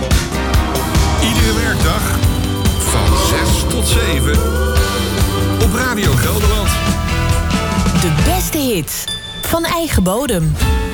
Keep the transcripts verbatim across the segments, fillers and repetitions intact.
Iedere werkdag van zes tot zeven op Radio Gelderland. De beste hits van eigen bodem.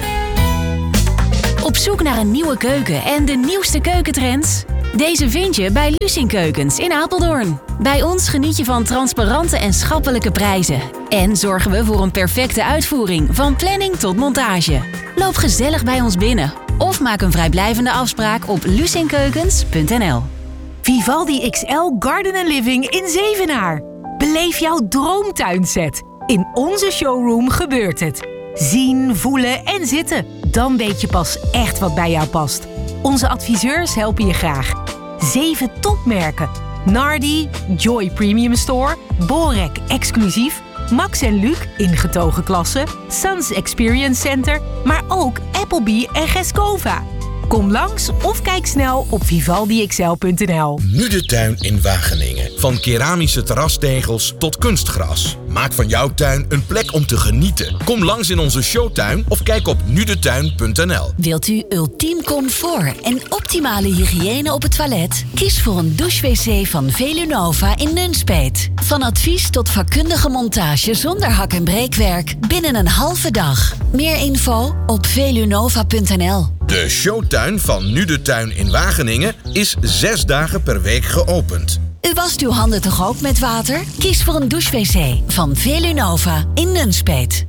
Op zoek naar een nieuwe keuken en de nieuwste keukentrends? Deze vind je bij Lucien Keukens in Apeldoorn. Bij ons geniet je van transparante en schappelijke prijzen. En zorgen we voor een perfecte uitvoering, van planning tot montage. Loop gezellig bij ons binnen of maak een vrijblijvende afspraak op lucienkeukens punt n l. Vivaldi X L Garden and Living in Zevenaar. Beleef jouw droomtuinset. In onze showroom gebeurt het. Zien, voelen en zitten. Dan weet je pas echt wat bij jou past. Onze adviseurs helpen je graag. Zeven topmerken. Nardi, Joy Premium Store, Borek Exclusief, Max en Luc ingetogen klasse, Suns Experience Center, maar ook Applebee en Gescova. Kom langs of kijk snel op vivaldi x l punt n l. Nu de tuin in Wageningen. Van keramische terrastegels tot kunstgras. Maak van jouw tuin een plek om te genieten. Kom langs in onze showtuin of kijk op nu de tuin punt n l. Wilt u ultiem comfort en optimale hygiëne op het toilet? Kies voor een douche-wc van Velunova in Nunspeet. Van advies tot vakkundige montage zonder hak- en breekwerk binnen een halve dag. Meer info op velunova punt n l. De showtuin van Nu de Tuin in Wageningen is zes dagen per week geopend. U wast uw handen toch ook met water? Kies voor een douche-wc van Velunova in Nunspeet.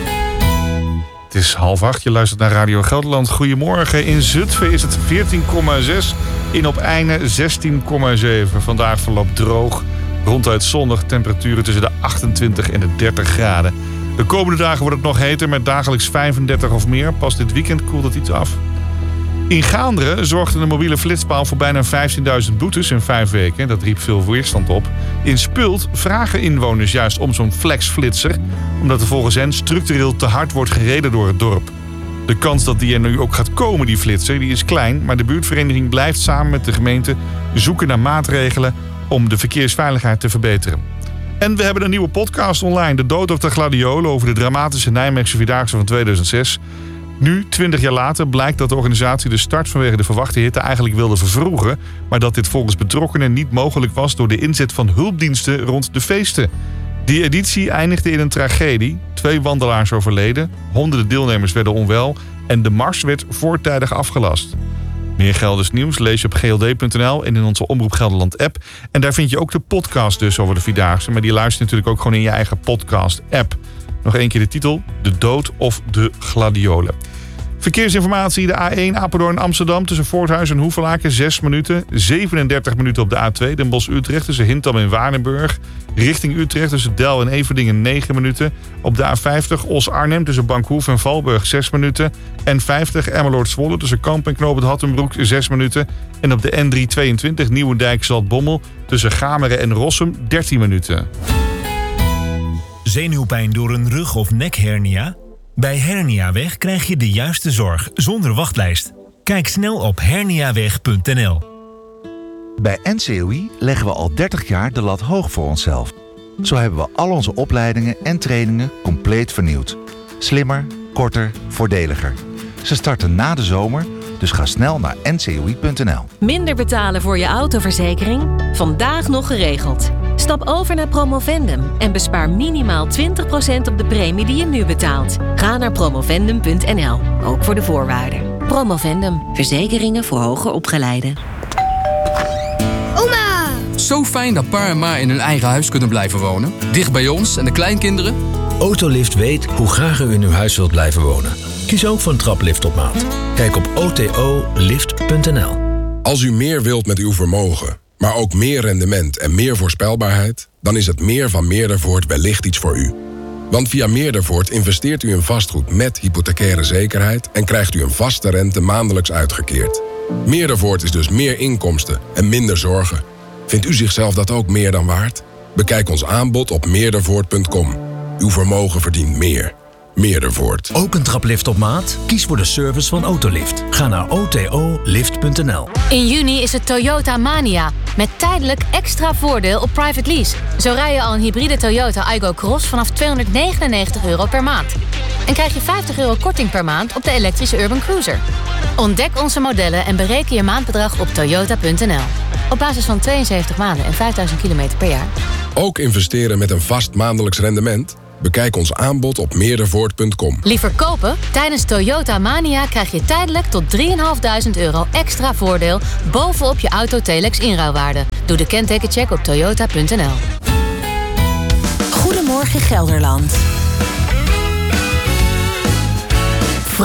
Het is half acht, je luistert naar Radio Gelderland. Goedemorgen. In Zutphen is het veertien komma zes, in Opijnen zestien komma zeven. Vandaag verloopt droog, ronduit zonnig, temperaturen tussen de achtentwintig en de dertig graden. De komende dagen wordt het nog heter met dagelijks vijfendertig of meer. Pas dit weekend koelt het iets af. In Gaanderen zorgde een mobiele flitspaal voor bijna vijftienduizend boetes in vijf weken. Dat riep veel weerstand op. In Spult vragen inwoners juist om zo'n flexflitser, omdat er volgens hen structureel te hard wordt gereden door het dorp. De kans dat die er nu ook gaat komen, die flitser, die is klein, maar de buurtvereniging blijft samen met de gemeente zoeken naar maatregelen om de verkeersveiligheid te verbeteren. En we hebben een nieuwe podcast online, De Dood of de Gladiolen, over de dramatische Nijmeegse Vierdaagse van tweeduizend zes. Nu, twintig jaar later, blijkt dat de organisatie de start vanwege de verwachte hitte eigenlijk wilde vervroegen, maar dat dit volgens betrokkenen niet mogelijk was door de inzet van hulpdiensten rond de feesten. Die editie eindigde in een tragedie. Twee wandelaars overleden, honderden deelnemers werden onwel en de mars werd voortijdig afgelast. Meer Gelders nieuws lees je op g l d punt n l en in onze Omroep Gelderland app. En daar vind je ook de podcast dus over de Vierdaagse, maar die luister je natuurlijk ook gewoon in je eigen podcast app. Nog één keer de titel, De Dood of de Gladiolen. Verkeersinformatie, de A één Apeldoorn Amsterdam tussen Voorthuis en Hoevelaken zes minuten. zevenendertig minuten op de A twee Den Bosch-Utrecht tussen Hintham en Waardenburg. Richting Utrecht tussen Del en Everdingen negen minuten. Op de A vijftig Os-Arnhem tussen Bankhoef en Valburg zes minuten. N vijftig Emmeloord-Zwolle tussen Kamp en Knoop het Hattenbroek zes minuten. En op de N driehonderdtweeëntwintig Nieuwendijk-Zaltbommel tussen Gameren en Rossum dertien minuten. Zenuwpijn door een rug- of nekhernia? Bij Herniaweg krijg je de juiste zorg zonder wachtlijst. Kijk snel op herniaweg punt n l. Bij N C O I leggen we al dertig jaar de lat hoog voor onszelf. Zo hebben we al onze opleidingen en trainingen compleet vernieuwd. Slimmer, korter, voordeliger. Ze starten na de zomer, dus ga snel naar n c o i punt n l. Minder betalen voor je autoverzekering? Vandaag nog geregeld. Stap over naar Promovendum en bespaar minimaal twintig procent op de premie die je nu betaalt. Ga naar promovendum punt n l, ook voor de voorwaarden. Promovendum, verzekeringen voor hoger opgeleiden. Oma! Zo fijn dat pa en ma in hun eigen huis kunnen blijven wonen. Dicht bij ons en de kleinkinderen. Autolift weet hoe graag u in uw huis wilt blijven wonen. Kies ook voor een traplift op maat. Kijk op o t o lift punt n l. Als u meer wilt met uw vermogen, maar ook meer rendement en meer voorspelbaarheid, dan is het meer van Meerdervoort wellicht iets voor u. Want via Meerdervoort investeert u in vastgoed met hypothecaire zekerheid en krijgt u een vaste rente maandelijks uitgekeerd. Meerdervoort is dus meer inkomsten en minder zorgen. Vindt u zichzelf dat ook meer dan waard? Bekijk ons aanbod op meerdervoort punt com. Uw vermogen verdient meer. Meerdervoort. Ook een traplift op maat? Kies voor de service van Autolift. Ga naar o t o lift punt n l. In juni is het Toyota Mania. Met tijdelijk extra voordeel op private lease. Zo rij je al een hybride Toyota Aygo Cross vanaf tweehonderdnegenennegentig euro per maand. En krijg je vijftig euro korting per maand op de elektrische Urban Cruiser. Ontdek onze modellen en bereken je maandbedrag op toyota punt n l. Op basis van tweeënzeventig maanden en vijfduizend kilometer per jaar. Ook investeren met een vast maandelijks rendement? Bekijk ons aanbod op meerdervoort punt com. Liever kopen? Tijdens Toyota Mania krijg je tijdelijk tot drieduizend vijfhonderd euro extra voordeel bovenop je Autotelex inruilwaarde. Doe de kentekencheck op toyota punt n l. Goedemorgen Gelderland.